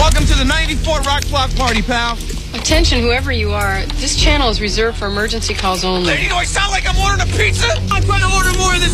Welcome to the 94 Rock Block Party, pal. Attention, whoever you are. This channel is reserved for emergency calls only. Hey, you know, I sound like I'm ordering a pizza. I'm trying to order more of this